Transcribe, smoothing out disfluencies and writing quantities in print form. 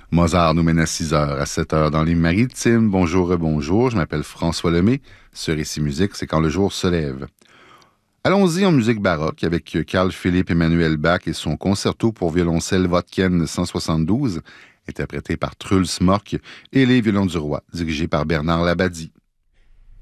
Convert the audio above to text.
Mozart nous mène à 6 heures, à 7 heures dans les maritimes. Bonjour, bonjour, je m'appelle François Lemay. Ce récit musique, c'est quand le jour se lève. Allons-y en musique baroque avec Carl Philipp Emanuel Bach et son concerto pour violoncelle Wotken 172, interprété par Truls Mork, et les violons du roi, dirigé par Bernard Labadie.